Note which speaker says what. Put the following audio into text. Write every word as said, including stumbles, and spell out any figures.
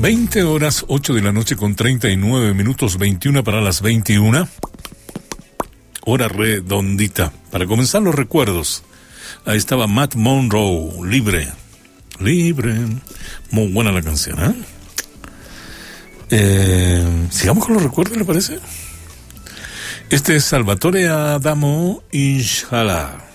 Speaker 1: veinte horas, ocho de la noche con treinta y nueve minutos, veintiuna para las veintiuna. Hora redondita. Para comenzar los recuerdos. Ahí estaba Matt Monroe, Libre. Libre. Muy buena la canción, ¿eh? eh sigamos con los recuerdos, ¿le parece? Este es Salvatore Adamo, Inshallah.